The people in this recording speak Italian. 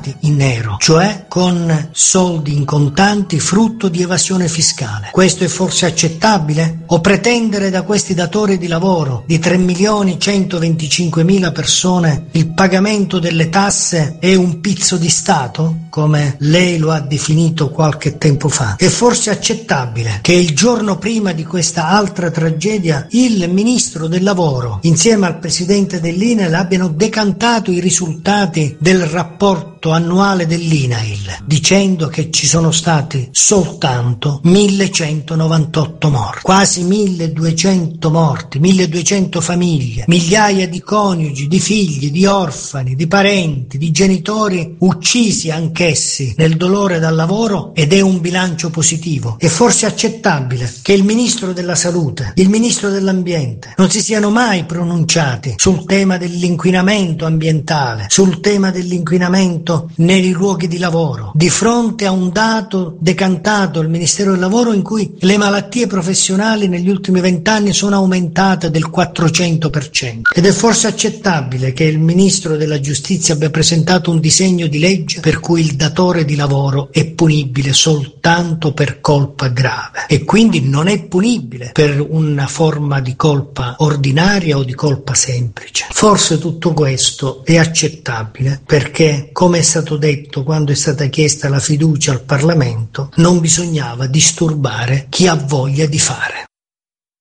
pagati in nero, cioè con soldi in contanti frutto di evasione fiscale. Questo è forse accettabile? O pretendere da questi datori di lavoro di 3.125.000 persone il pagamento delle tasse è un pizzo di Stato, come lei lo ha definito qualche tempo fa? È forse accettabile che il giorno prima di questa altra tragedia il ministro del lavoro insieme al presidente dell'INAIL abbiano decantato i risultati del rapporto annuale dell'INAIL dicendo che ci sono stati soltanto 1.198 morti, quasi 1.200 morti, 1.200 famiglie, migliaia di coniugi, di figli, di orfani, di parenti, di genitori uccisi anch'essi nel dolore dal lavoro, ed è un bilancio positivo. È forse accettabile che il ministro della salute, il ministro dell'ambiente non si siano mai pronunciati sul tema dell'inquinamento ambientale, sul tema dell'inquinamento nei luoghi di lavoro, di fronte a un dato decantato il Ministero del Lavoro in cui le malattie professionali negli ultimi 20 anni sono aumentate del 400%. Ed è forse accettabile che il Ministro della Giustizia abbia presentato un disegno di legge per cui il datore di lavoro è punibile soltanto per colpa grave e quindi non è punibile per una forma di colpa ordinaria o di colpa semplice. Forse tutto questo è accettabile perché, come è stato detto quando è stata chiesta la fiducia al Parlamento, non bisognava disturbare chi ha voglia di fare.